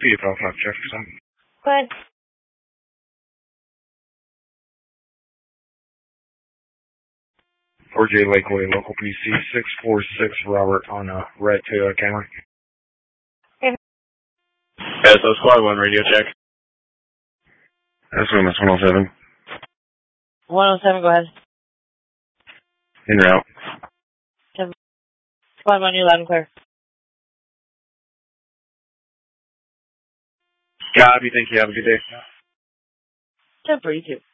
PFL 5 Jefferson. Go ahead. 4J Lakeway, local PC 646 Robert on a red Toyota Camry. SO Squad 1 radio check. SOMS 107. 107, go ahead. En route. Squad 1, you're loud and clear. Copy, thank you, have a good day. 10 for you too.